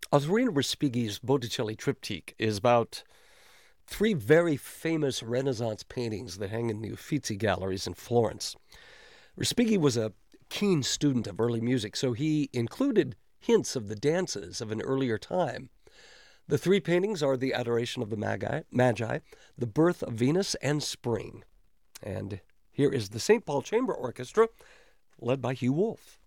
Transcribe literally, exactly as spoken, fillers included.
Osrina Respighi's Botticelli triptych is about three very famous Renaissance paintings that hang in the Uffizi galleries in Florence. Respighi was a keen student of early music, so he included hints of the dances of an earlier time. The three paintings are the Adoration of the Magi, Magi, the Birth of Venus, and Spring. And here is the Saint Paul Chamber Orchestra, led by Hugh Wolf.